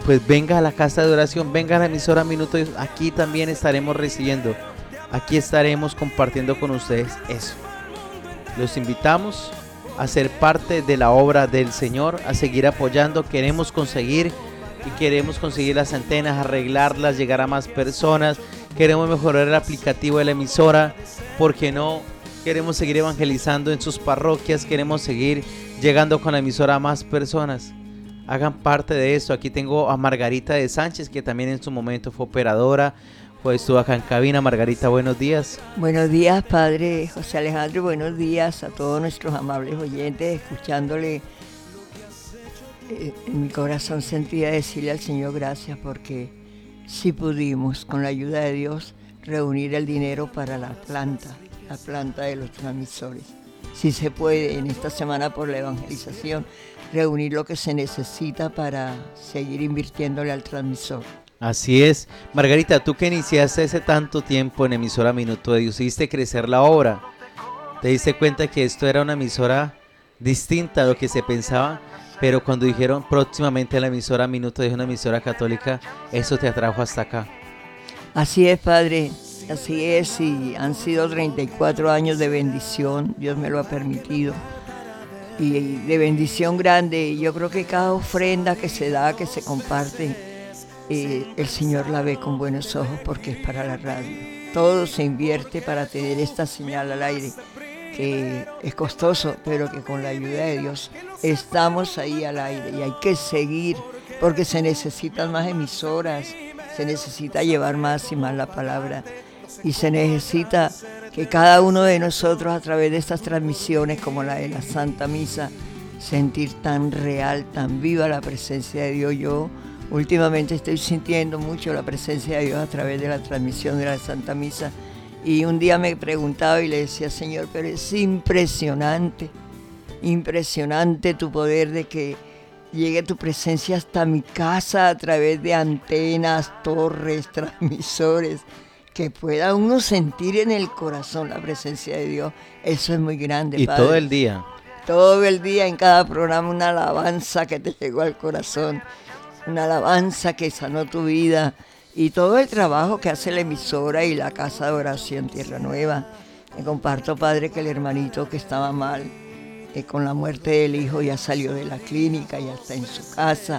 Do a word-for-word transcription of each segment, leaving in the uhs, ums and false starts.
pues venga a la casa de oración, venga a la emisora Minuto de Dios, aquí también estaremos recibiendo, aquí estaremos compartiendo con ustedes eso. Los invitamos a ser parte de la obra del Señor, a seguir apoyando. Queremos conseguir y queremos conseguir las antenas, arreglarlas, llegar a más personas. Queremos mejorar el aplicativo de la emisora, porque no queremos seguir evangelizando en sus parroquias, queremos seguir llegando con la emisora a más personas. Hagan parte de esto. Aquí tengo a Margarita de Sánchez, que también en su momento fue operadora, pues estuvo acá en cabina. Margarita, buenos días. Buenos días, Padre José Alejandro, buenos días a todos nuestros amables oyentes, escuchándole. Eh, en mi corazón sentía decirle al Señor gracias, porque sí pudimos, con la ayuda de Dios, reunir el dinero para la planta, la planta de los transmisores. Sí se puede en esta semana por la evangelización reunir lo que se necesita para seguir invirtiéndole al transmisor. Así es. Margarita, tú que iniciaste hace tanto tiempo en emisora Minuto de Dios, hiciste crecer la obra, te diste cuenta que esto era una emisora distinta a lo que se pensaba, pero cuando dijeron próximamente la emisora Minuto de Dios, una emisora católica, eso te atrajo hasta acá. Así es, Padre, así es, y han sido treinta y cuatro años de bendición, Dios me lo ha permitido, y de bendición grande. Y yo creo que cada ofrenda que se da, que se comparte, eh, el Señor la ve con buenos ojos, porque es para la radio. Todo se invierte para tener esta señal al aire, que es costoso, pero que con la ayuda de Dios estamos ahí al aire, y hay que seguir, porque se necesitan más emisoras, se necesita llevar más y más la palabra, y se necesita que cada uno de nosotros, a través de estas transmisiones como la de la Santa Misa, sentir tan real, tan viva la presencia de Dios. Yo últimamente estoy sintiendo mucho la presencia de Dios a través de la transmisión de la Santa Misa, y un día me preguntaba y le decía: Señor, pero es impresionante, impresionante tu poder de que llegue tu presencia hasta mi casa a través de antenas, torres, transmisores, que pueda uno sentir en el corazón la presencia de Dios. Eso es muy grande, y Padre. todo el día. Todo el día, en cada programa, una alabanza que te llegó al corazón, una alabanza que sanó tu vida, y todo el trabajo que hace la emisora y la Casa de Oración Tierra Nueva. Me comparto, Padre, que el hermanito que estaba mal eh, con la muerte del hijo ya salió de la clínica, ya está en su casa,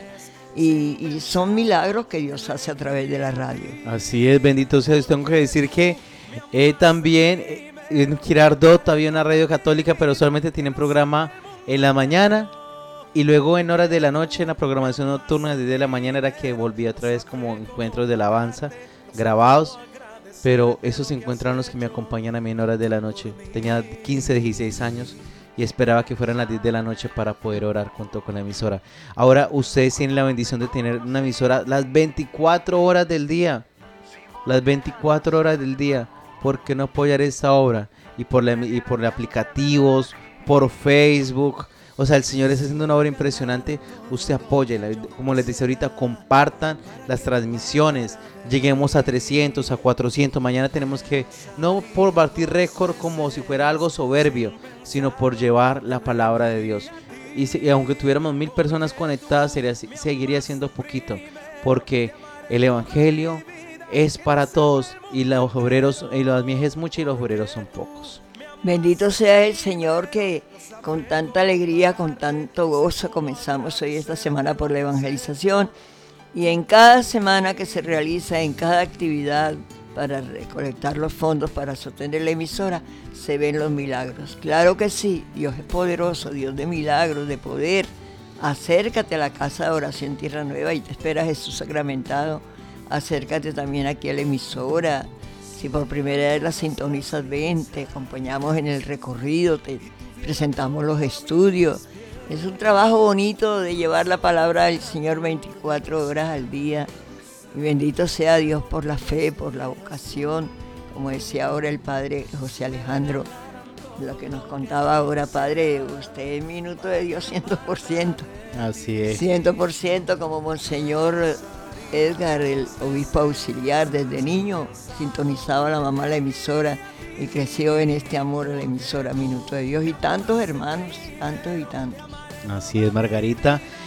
y, y son milagros que Dios hace a través de la radio. Así es, bendito sea Dios. Tengo que decir que eh, también eh, en Girardot había una radio católica, pero solamente tienen programa en la mañana, y luego en horas de la noche, en la programación nocturna desde la mañana, era que volvía otra vez como encuentros de alabanza grabados. Pero esos encuentran los que me acompañan a mí en horas de la noche. Tenía quince, dieciséis años y esperaba que fueran las diez de la noche para poder orar junto con la emisora. Ahora ustedes tienen la bendición de tener una emisora las veinticuatro horas del día. Las veinticuatro horas del día. ¿Por qué no apoyar esta obra? Y por, la, y por aplicativos, por Facebook. O sea, el Señor está haciendo una obra impresionante. Usted apóyela. Como les decía ahorita, compartan las transmisiones. Lleguemos a trescientos, a cuatrocientos. Mañana tenemos que, no por batir récord como si fuera algo soberbio, sino por llevar la palabra de Dios. Y, si, y aunque tuviéramos mil personas conectadas, sería, seguiría siendo poquito. Porque el Evangelio es para todos. Y los obreros, y las mies es mucha y los obreros son pocos. Bendito sea el Señor, que con tanta alegría, con tanto gozo comenzamos hoy esta semana por la evangelización, y en cada semana que se realiza, en cada actividad para recolectar los fondos para sostener la emisora, se ven los milagros. Claro que sí, Dios es poderoso, Dios de milagros, de poder. Acércate a la Casa de Oración Tierra Nueva y te espera Jesús sacramentado. Acércate también aquí a la emisora. Si por primera vez la sintonizas, ven, te acompañamos en el recorrido, te presentamos los estudios. Es un trabajo bonito de llevar la palabra del Señor veinticuatro horas al día. Y bendito sea Dios por la fe, por la vocación. Como decía ahora el Padre José Alejandro, lo que nos contaba ahora, Padre, usted es Minuto de Dios cien por ciento. Así es. cien por ciento como Monseñor Edgar, el obispo auxiliar. Desde niño sintonizaba a la mamá la emisora y creció en este amor a la emisora Minuto de Dios, y tantos hermanos, tantos y tantos. Así es, Margarita.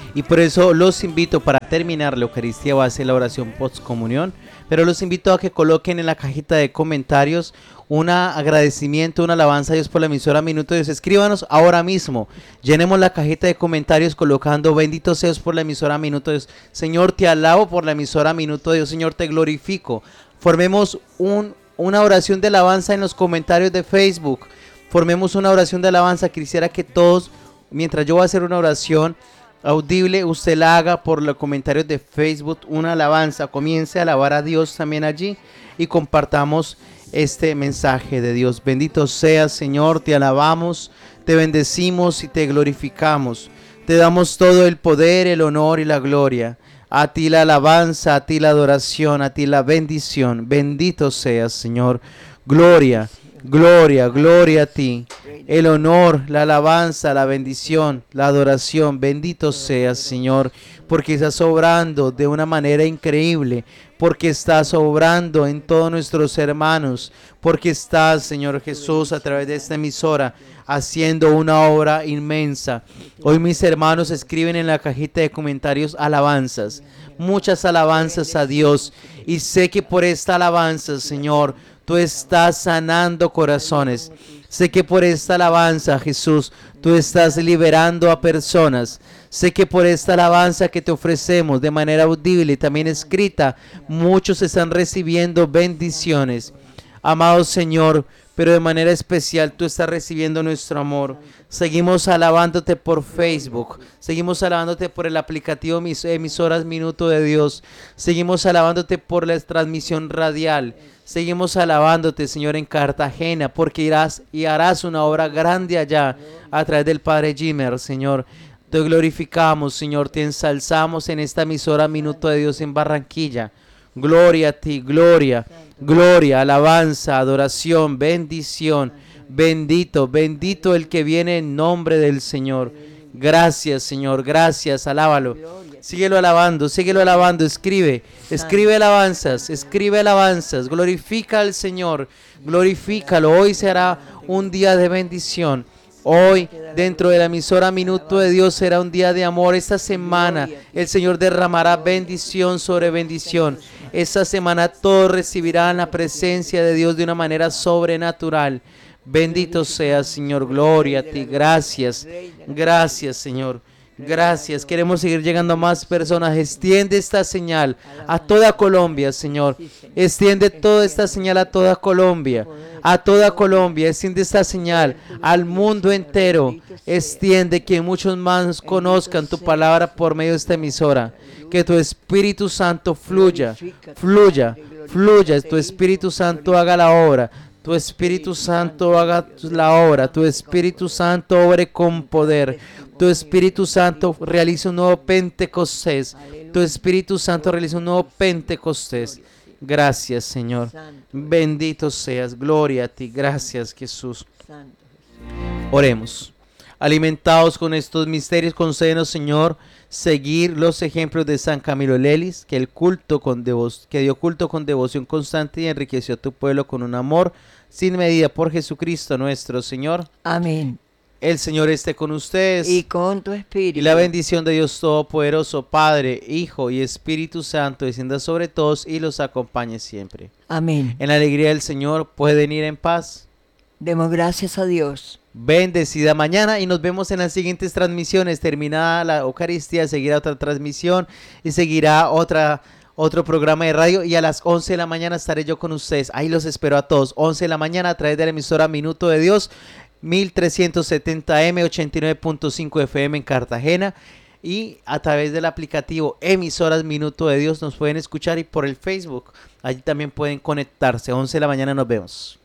Y por eso los invito, para terminar la Eucaristía va a ser la oración postcomunión, pero los invito a que coloquen en la cajita de comentarios un agradecimiento, una alabanza a Dios por la emisora Minuto de Dios. Escríbanos ahora mismo, llenemos la cajita de comentarios colocando: bendito seas por la emisora Minuto de Dios. Señor, te alabo por la emisora Minuto de Dios. Señor, te glorifico. Formemos un, una oración de alabanza en los comentarios de Facebook. Formemos una oración de alabanza. Quisiera que todos, mientras yo voy a hacer una oración audible, usted la haga por los comentarios de Facebook, una alabanza. Comience a alabar a Dios también allí y compartamos este mensaje de Dios. Bendito seas, Señor, te alabamos, te bendecimos y te glorificamos. Te damos todo el poder, el honor y la gloria. A ti la alabanza, a ti la adoración, a ti la bendición. Bendito seas, Señor. Gloria, gloria, gloria a ti. El honor, la alabanza, la bendición, la adoración. Bendito seas, Señor, porque estás obrando de una manera increíble, porque estás obrando en todos nuestros hermanos, porque estás, Señor Jesús, a través de esta emisora, haciendo una obra inmensa. Hoy mis hermanos escriben en la cajita de comentarios alabanzas, muchas alabanzas a Dios, y sé que por esta alabanza, Señor, tú estás sanando corazones. Sé que por esta alabanza, Jesús, tú estás liberando a personas. Sé que por esta alabanza que te ofrecemos de manera audible y también escrita, muchos están recibiendo bendiciones. Amado Señor, pero de manera especial tú estás recibiendo nuestro amor. Seguimos alabándote por Facebook, seguimos alabándote por el aplicativo Mis Emisoras Minuto de Dios, seguimos alabándote por la transmisión radial, seguimos alabándote, Señor, en Cartagena, porque irás y harás una obra grande allá a través del Padre Jimmer, Señor. Te glorificamos, Señor, te ensalzamos en esta emisora Minuto de Dios en Barranquilla. Gloria a ti, gloria, gloria, alabanza, adoración, bendición. Bendito, bendito el que viene en nombre del Señor. Gracias, Señor, gracias, alábalo. Síguelo alabando, síguelo alabando, escribe, escribe alabanzas, escribe alabanzas. Glorifica al Señor, glorifícalo. Hoy será un día de bendición. Hoy, dentro de la emisora Minuto de Dios, será un día de amor. Esta semana el Señor derramará bendición sobre bendición. Esta semana todos recibirán la presencia de Dios de una manera sobrenatural. Bendito seas, Señor, gloria a ti. Gracias, gracias, Señor. Gracias, queremos seguir llegando a más personas. Extiende esta señal a toda Colombia, Señor. Extiende toda esta señal a toda Colombia. A toda Colombia, extiende esta señal al mundo entero. Extiende que muchos más conozcan tu palabra por medio de esta emisora. Que tu Espíritu Santo fluya, fluya, fluya. Tu Espíritu Santo haga la obra. Tu Espíritu Santo haga la obra. Tu Espíritu Santo obre con poder. Tu Espíritu Santo realiza un nuevo Pentecostés. Tu Espíritu Santo realiza un nuevo Pentecostés. Gracias, Señor. Bendito seas. Gloria a ti. Gracias, Jesús. Oremos. Alimentados con estos misterios, concédenos, Señor, seguir los ejemplos de San Camilo Lelis, que el culto con devo- que dio culto con devoción constante y enriqueció a tu pueblo con un amor sin medida, por Jesucristo nuestro Señor. Amén. El Señor esté con ustedes. Y con tu espíritu. Y la bendición de Dios Todopoderoso, Padre, Hijo y Espíritu Santo, descienda sobre todos y los acompañe siempre. Amén. En la alegría del Señor pueden ir en paz. Demos gracias a Dios. Bendecida mañana y nos vemos en las siguientes transmisiones. Terminada la Eucaristía, seguirá otra transmisión y seguirá otra, otro programa de radio. Y a las once de la mañana estaré yo con ustedes. Ahí los espero a todos. once de la mañana a través de la emisora Minuto de Dios, mil trescientos setenta eme, ochenta y nueve punto cinco efe eme en Cartagena. Y a través del aplicativo Emisoras Minuto de Dios nos pueden escuchar, y por el Facebook. Allí también pueden conectarse. once de la mañana nos vemos.